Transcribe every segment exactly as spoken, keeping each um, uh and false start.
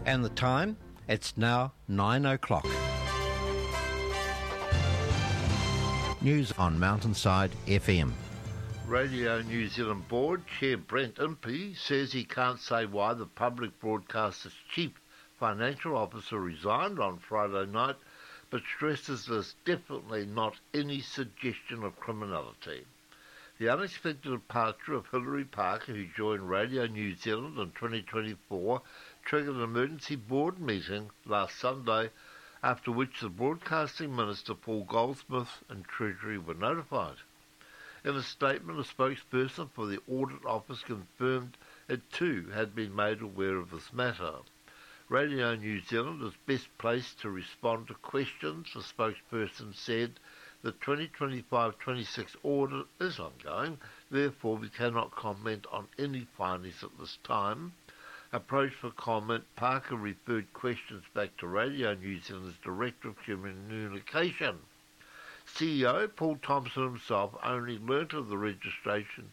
And the time? It's now nine o'clock. News on Mountainside F M. Radio New Zealand Board Chair Brent Impey says he can't say why the public broadcaster's chief financial officer resigned on Friday night, but stresses there's definitely not any suggestion of criminality. The unexpected departure of Hilary Parker, who joined Radio New Zealand in twenty twenty-four, triggered an emergency board meeting last Sunday, after which the Broadcasting Minister Paul Goldsmith and Treasury were notified. In a statement, a spokesperson for the Audit Office confirmed it too had been made aware of this matter. Radio New Zealand is best placed to respond to questions. The spokesperson said the twenty twenty-five twenty-six audit is ongoing, therefore we cannot comment on any findings at this time. Approached for comment, Parker referred questions back to Radio New Zealand's Director of Communication. C E O Paul Thompson himself only learnt of the registration.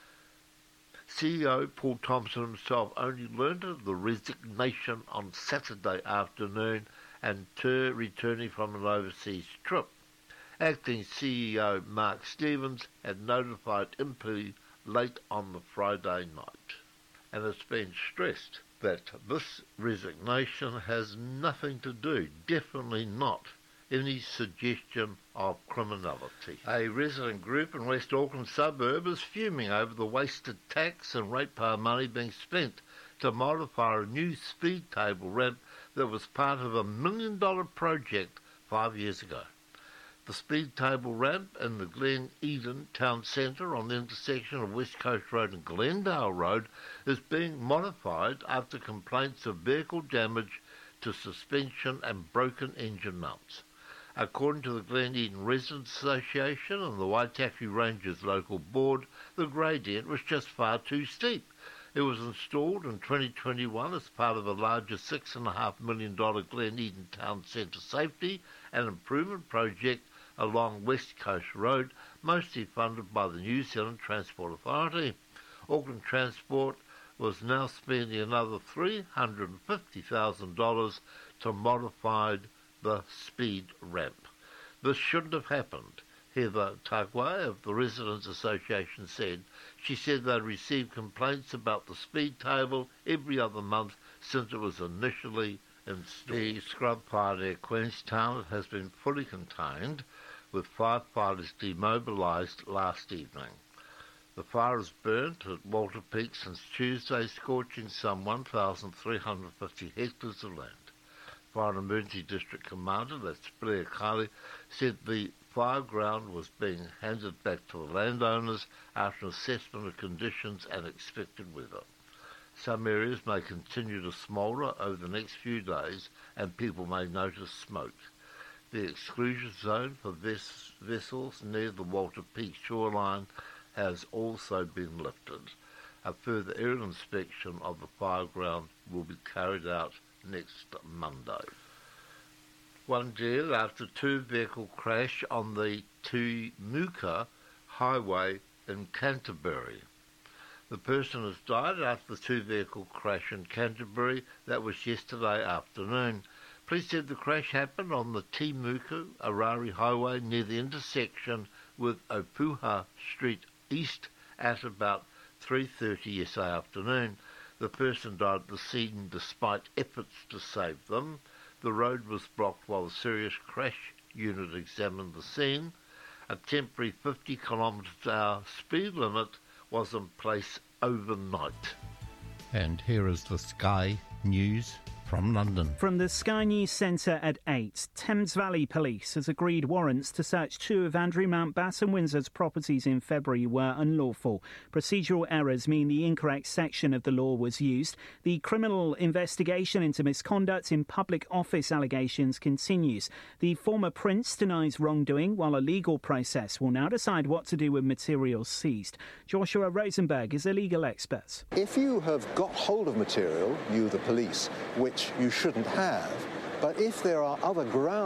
C E O Paul Thompson himself only learnt of the resignation on Saturday afternoon and ter- returning from an overseas trip. Acting C E O Mark Stevens had notified Impey late on the Friday night. And it's been stressed that this resignation has nothing to do, definitely not, any suggestion of criminality. A resident group in West Auckland suburb is fuming over the wasted tax and ratepayer money being spent to modify a new speed table ramp that was part of a million dollar project five years ago. The speed table ramp in the Glen Eden town centre on the intersection of West Coast Road and Glendale Road is being modified after complaints of vehicle damage to suspension and broken engine mounts. According to the Glen Eden Residents Association and the Waitaki Rangers local board, the gradient was just far too steep. It was installed in twenty twenty-one as part of a larger six point five million dollars Glen Eden Town Centre safety and improvement project along West Coast Road, mostly funded by the New Zealand Transport Authority. Auckland Transport was now spending another three hundred fifty thousand dollars to modify the speed ramp. This shouldn't have happened, Heather Tagway of the Residents Association said. She said they'd received complaints about the speed table every other month since it was initially installed. The scrub fire near Queenstown has been fully contained, with firefighters demobilised last evening. The fire has burnt at Walter Peak since Tuesday, scorching some one thousand three hundred fifty hectares of land. Fire and Emergency District Commander, that's Blair Carley, said the fire ground was being handed back to the landowners after an assessment of conditions and expected weather. Some areas may continue to smoulder over the next few days and people may notice smoke. The exclusion zone for ves- vessels near the Walter Peak shoreline has also been lifted. A further aerial inspection of the fire ground will be carried out next Monday. One dead after two-vehicle crash on the Tumuka Highway in Canterbury. The person has died after the two-vehicle crash in Canterbury. That was yesterday afternoon. Police said the crash happened on the Timuku Arari Highway near the intersection with Opuha Street East at about three thirty yesterday afternoon. The person died at the scene despite efforts to save them. The road was blocked while the serious crash unit examined the scene. A temporary fifty kilometre per hour speed limit was in place overnight. And here is the Sky News from London. From the Sky News Centre at eight, Thames Valley Police has agreed warrants to search two of Andrew Mountbatten and Windsor's properties in February were unlawful. Procedural errors mean the incorrect section of the law was used. The criminal investigation into misconduct in public office allegations continues. The former prince denies wrongdoing, while a legal process will now decide what to do with materials seized. Joshua Rosenberg is a legal expert. If you have got hold of material, you the police, which you shouldn't have, but if there are other grounds